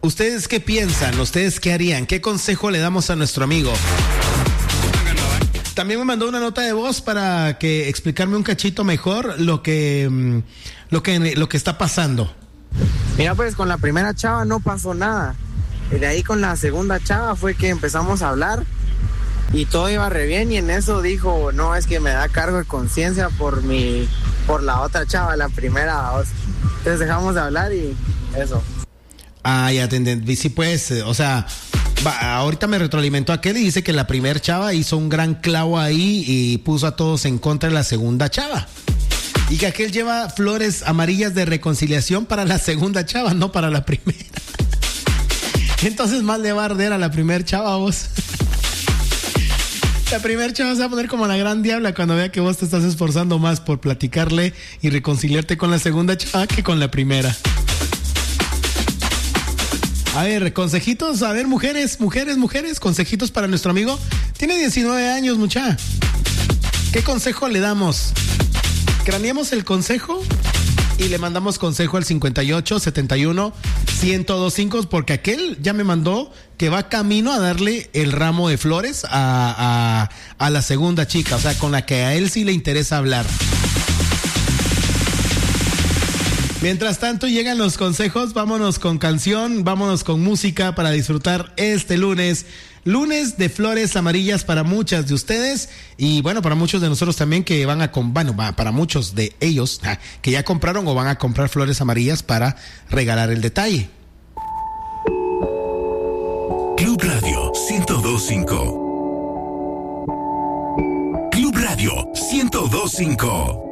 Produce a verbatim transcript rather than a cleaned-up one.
¿Ustedes qué piensan? ¿Ustedes qué harían? ¿Qué consejo le damos a nuestro amigo? También me mandó una nota de voz para que explicarme un cachito mejor lo que, lo que, lo que está pasando. Mira, pues con la primera chava no pasó nada. Y de ahí con la segunda chava fue que empezamos a hablar y todo iba re bien, y en eso dijo, no, es que me da cargo de conciencia por mi, por la otra chava, la primera. Entonces dejamos de hablar y eso. Ah, ya te entendí. Sí, pues, o sea, va, ahorita me retroalimentó aquel y dice que la primer chava hizo un gran clavo ahí y puso a todos en contra de la segunda chava. Y que aquel lleva flores amarillas de reconciliación para la segunda chava, no para la primera. Entonces más le va a arder a la primer chava, vos. La primer chava se va a poner como la gran diabla cuando vea que vos te estás esforzando más por platicarle y reconciliarte con la segunda chava que con la primera. A ver, consejitos, a ver, mujeres, mujeres, mujeres, consejitos para nuestro amigo. Tiene diecinueve años, mucha. ¿Qué consejo le damos? Craneemos el consejo y le mandamos consejo al cincuenta y ocho, setenta y uno, ciento veinticinco, porque aquel ya me mandó que va camino a darle el ramo de flores a, a, a la segunda chica, o sea, con la que a él sí le interesa hablar. Mientras tanto llegan los consejos, vámonos con canción, vámonos con música para disfrutar este lunes. Lunes de flores amarillas para muchas de ustedes y bueno, para muchos de nosotros también que van a, bueno, para muchos de ellos que ya compraron o van a comprar flores amarillas para regalar el detalle. Club Radio ciento dos punto cinco. Club Radio ciento dos punto cinco.